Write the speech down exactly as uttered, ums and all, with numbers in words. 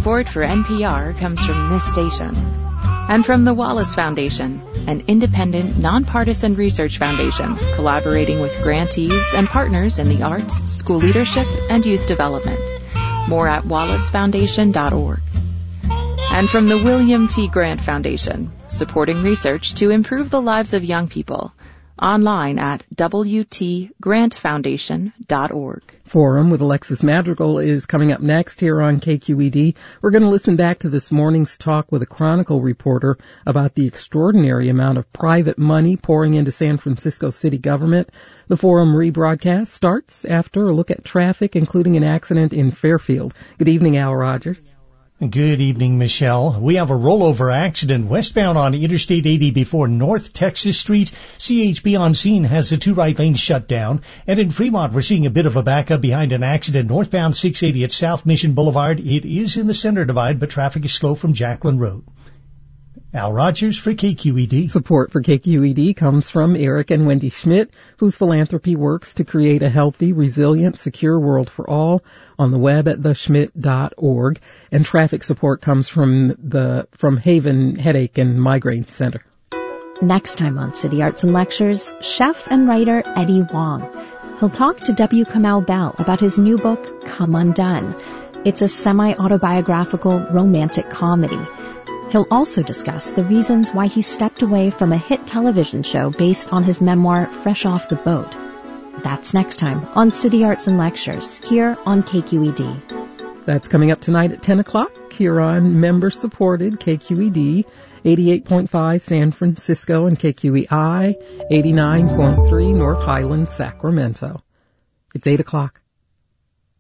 Support for N P R comes from this station and from the Wallace Foundation, an independent, nonpartisan research foundation collaborating with grantees and partners in the arts, school leadership, and youth development. More at wallace foundation dot org. And from the William T. Grant Foundation, supporting research to improve the lives of young people. Online at w t grant foundation dot org. Forum with Alexis Madrigal is coming up next here on K Q E D. We're going to listen back to this morning's talk with a Chronicle reporter about the extraordinary amount of private money pouring into San Francisco city government. The Forum rebroadcast starts after a look at traffic, including an accident in Fairfield. Good evening, Al Rogers. Good evening, Michelle. We have a rollover accident westbound on Interstate eighty before North Texas Street. C H P on scene has the two right lanes shut down. And in Fremont, we're seeing a bit of a backup behind an accident northbound six eighty at South Mission Boulevard. It is in the center divide, but traffic is slow from Jacqueline Road. Al Rogers for K Q E D. Support for K Q E D comes from Eric and Wendy Schmidt, whose philanthropy works to create a healthy, resilient, secure world for all, on the web at the schmidt dot org. And traffic support comes from the from Haven Headache and Migraine Center. Next time on City Arts and Lectures, chef and writer Eddie Wong. He'll talk to W. Kamau Bell about his new book, Come Undone. It's a semi-autobiographical romantic comedy. He'll also discuss the reasons why he stepped away from a hit television show based on his memoir, Fresh Off the Boat. That's next time on City Arts and Lectures, here on K Q E D. That's coming up tonight at ten o'clock here on member-supported K Q E D, eighty-eight point five San Francisco and K Q E I, eighty-nine point three North Highlands, Sacramento. It's eight o'clock.